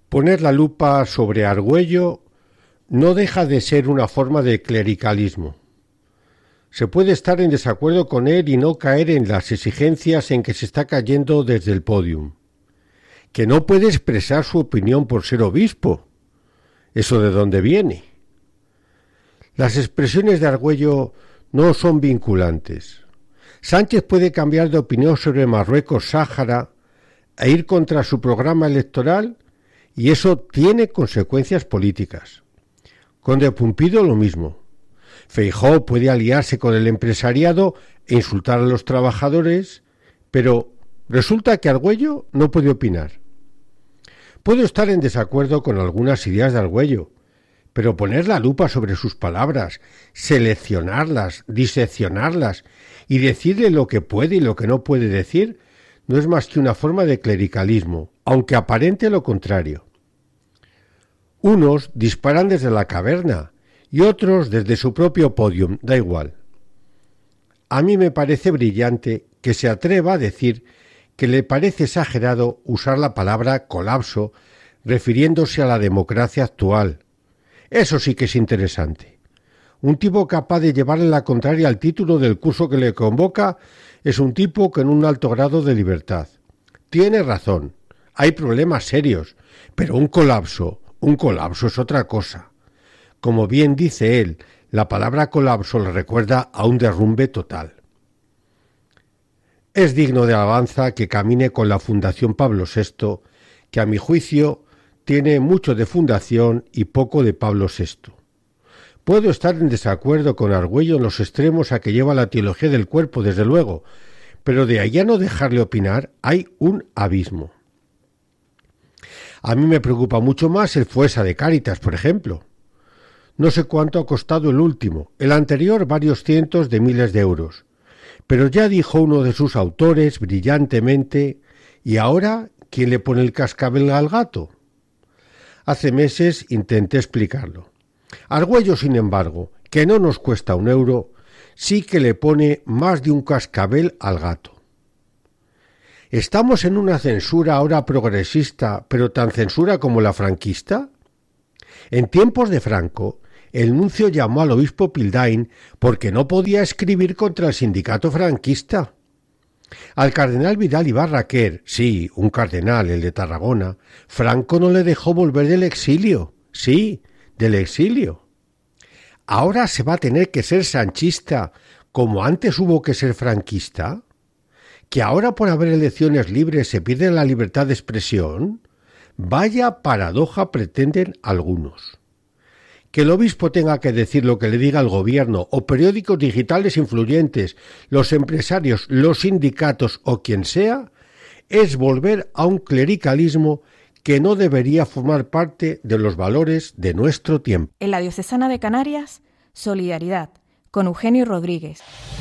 Poner la lupa sobre Argüello no deja de ser una forma de clericalismo. Se puede estar en desacuerdo con él y no caer en las exigencias en que se está cayendo desde el pódium. Que no puede expresar su opinión por ser obispo. ¿Eso de dónde viene? Las expresiones de Argüello no son vinculantes. Sánchez puede cambiar de opinión sobre Marruecos-Sáhara e ir contra su programa electoral y eso tiene consecuencias políticas. Con De Pumpido lo mismo. Feijóo puede aliarse con el empresariado e insultar a los trabajadores, pero resulta que Argüello no puede opinar. Puedo estar en desacuerdo con algunas ideas de Argüello, pero poner la lupa sobre sus palabras, seleccionarlas, diseccionarlas y decirle lo que puede y lo que no puede decir, no es más que una forma de clericalismo, aunque aparente lo contrario. Unos disparan desde la caverna y otros desde su propio podium, da igual. A mí me parece brillante que se atreva a decir que le parece exagerado usar la palabra colapso refiriéndose a la democracia actual. Eso sí que es interesante. Un tipo capaz de llevarle la contraria al título del curso que le convoca es un tipo con un alto grado de libertad. Tiene razón, hay problemas serios, pero un colapso es otra cosa. Como bien dice él, la palabra colapso le recuerda a un derrumbe total. Es digno de alabanza que camine con la Fundación Pablo VI, que a mi juicio tiene mucho de fundación y poco de Pablo VI. Puedo estar en desacuerdo con Argüello en los extremos a que lleva la teología del cuerpo, desde luego, pero de ahí a no dejarle opinar hay un abismo. A mí me preocupa mucho más el Foessa de Cáritas, por ejemplo. No sé cuánto ha costado el último, el anterior varios cientos de miles de euros. Pero ya dijo uno de sus autores brillantemente, ¿y ahora quién le pone el cascabel al gato? Hace meses intenté explicarlo. Argüello, sin embargo, que no nos cuesta un euro, sí que le pone más de un cascabel al gato. ¿Estamos en una censura ahora progresista, pero tan censura como la franquista? En tiempos de Franco, el nuncio llamó al obispo Pildain porque no podía escribir contra el sindicato franquista. Al cardenal Vidal y Barraquer, sí, un cardenal, el de Tarragona, Franco no le dejó volver del exilio, sí, del exilio. ¿Ahora se va a tener que ser sanchista como antes hubo que ser franquista? ¿Que ahora por haber elecciones libres se pierde la libertad de expresión? Vaya paradoja pretenden algunos. Que el obispo tenga que decir lo que le diga el gobierno o periódicos digitales influyentes, los empresarios, los sindicatos o quien sea, es volver a un clericalismo que no debería formar parte de los valores de nuestro tiempo. En la Diocesana de Canarias, solidaridad con Eugenio Rodríguez.